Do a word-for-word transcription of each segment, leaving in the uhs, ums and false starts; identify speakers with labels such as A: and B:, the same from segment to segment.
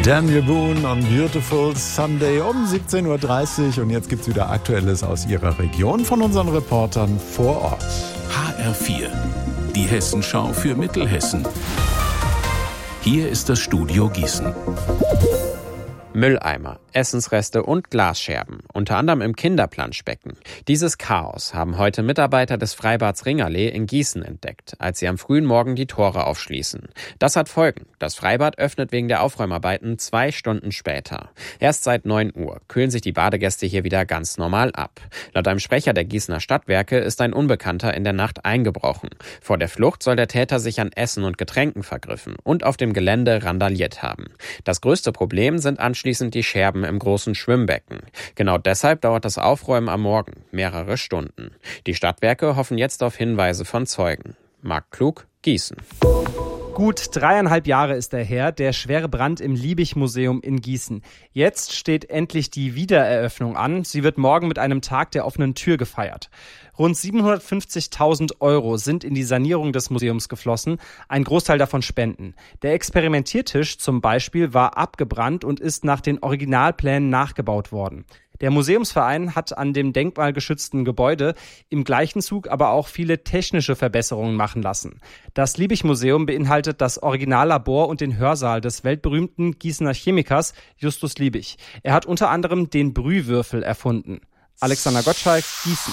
A: Daniel Boone on Beautiful Sunday um siebzehn Uhr dreißig. Und jetzt gibt's wieder Aktuelles aus Ihrer Region von unseren Reportern vor Ort.
B: H R vier, die Hessenschau für Mittelhessen. Hier ist das Studio Gießen.
C: Mülleimer, Essensreste und Glasscherben, unter anderem im Kinderplanschbecken. Dieses Chaos haben heute Mitarbeiter des Freibads Ringerlee in Gießen entdeckt, als sie am frühen Morgen die Tore aufschließen. Das hat Folgen. Das Freibad öffnet wegen der Aufräumarbeiten zwei Stunden später. Erst seit neun Uhr kühlen sich die Badegäste hier wieder ganz normal ab. Laut einem Sprecher der Gießener Stadtwerke ist ein Unbekannter in der Nacht eingebrochen. Vor der Flucht soll der Täter sich an Essen und Getränken vergriffen und auf dem Gelände randaliert haben. Das größte Problem sind anschließend Schließend die Scherben im großen Schwimmbecken. Genau deshalb dauert das Aufräumen am Morgen mehrere Stunden. Die Stadtwerke hoffen jetzt auf Hinweise von Zeugen. Marc Klug, Gießen.
D: Gut dreieinhalb Jahre ist er her, der schwere Brand im Liebig-Museum in Gießen. Jetzt steht endlich die Wiedereröffnung an. Sie wird morgen mit einem Tag der offenen Tür gefeiert. Rund siebenhundertfünfzigtausend Euro sind in die Sanierung des Museums geflossen, ein Großteil davon Spenden. Der Experimentiertisch zum Beispiel war abgebrannt und ist nach den Originalplänen nachgebaut worden. Der Museumsverein hat an dem denkmalgeschützten Gebäude im gleichen Zug aber auch viele technische Verbesserungen machen lassen. Das Liebig-Museum beinhaltet das Originallabor und den Hörsaal des weltberühmten Gießener Chemikers Justus Liebig. Er hat unter anderem den Brühwürfel erfunden. Alexander Gottschalk, Gießen.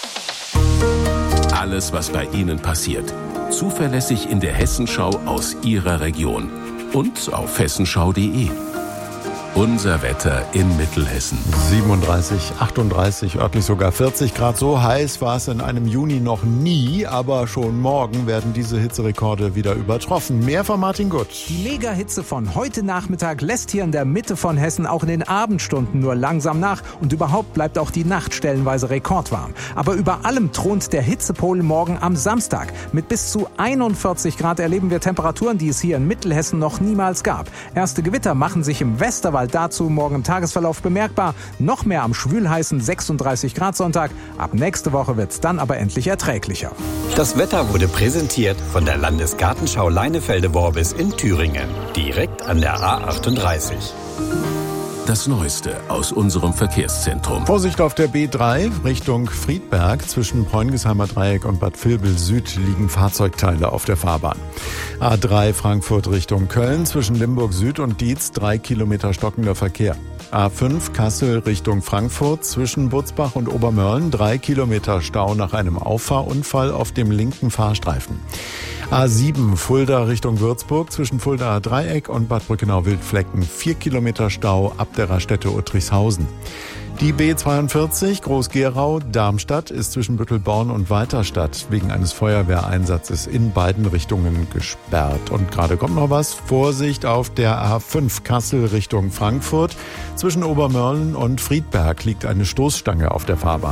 B: Alles, was bei Ihnen passiert. Zuverlässig in der Hessenschau aus Ihrer Region. Und auf hessenschau punkt de. Unser Wetter in Mittelhessen.
A: siebenunddreißig, achtunddreißig, örtlich sogar vierzig Grad. So heiß war es in einem Juni noch nie, aber schon morgen werden diese Hitzerekorde wieder übertroffen. Mehr von Martin Gutt.
E: Die Mega-Hitze von heute Nachmittag lässt hier in der Mitte von Hessen auch in den Abendstunden nur langsam nach und überhaupt bleibt auch die Nacht stellenweise rekordwarm. Aber über allem thront der Hitzepol morgen am Samstag. Mit bis zu einundvierzig Grad erleben wir Temperaturen, die es hier in Mittelhessen noch niemals gab. Erste Gewitter machen sich im Westerwald dazu morgen im Tagesverlauf bemerkbar. Noch mehr am schwülheißen sechsunddreißig Grad Sonntag. Ab nächste Woche wird's dann aber endlich erträglicher.
F: Das Wetter wurde präsentiert von der Landesgartenschau Leinefelde-Worbis in Thüringen. Direkt an der A achtunddreißig.
B: Das Neueste aus unserem Verkehrszentrum.
A: Vorsicht auf der B drei Richtung Friedberg. Zwischen Bräunigsheimer Dreieck und Bad Vilbel Süd liegen Fahrzeugteile auf der Fahrbahn. A drei Frankfurt Richtung Köln. Zwischen Limburg Süd und Dietz drei Kilometer stockender Verkehr. A fünf Kassel Richtung Frankfurt. Zwischen Butzbach und Obermörlen drei Kilometer Stau nach einem Auffahrunfall auf dem linken Fahrstreifen. A sieben Fulda Richtung Würzburg. Zwischen Fuldaer Dreieck und Bad Brückenau-Wildflecken vier Kilometer Stau ab der Raststätte Uttrichshausen. Die B zweiundvierzig Groß-Gerau Darmstadt ist zwischen Büttelborn und Weiterstadt wegen eines Feuerwehreinsatzes in beiden Richtungen gesperrt. Und gerade kommt noch was. Vorsicht auf der A fünf Kassel Richtung Frankfurt. Zwischen Obermörlen und Friedberg liegt eine Stoßstange auf der Fahrbahn.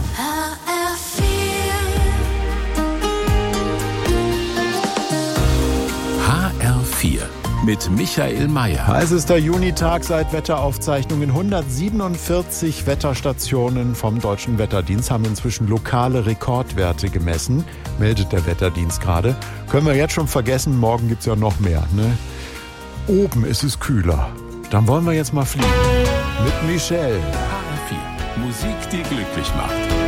B: H R vier mit Michael Mayer.
A: Heißester Junitag seit Wetteraufzeichnungen. hundertsiebenundvierzig Wetterstationen vom Deutschen Wetterdienst haben inzwischen lokale Rekordwerte gemessen, meldet der Wetterdienst gerade. Können wir jetzt schon vergessen, morgen gibt's ja noch mehr, ne? Oben ist es kühler. Dann wollen wir jetzt mal fliegen. Mit Michelle.
B: H R vier, Musik, die glücklich macht.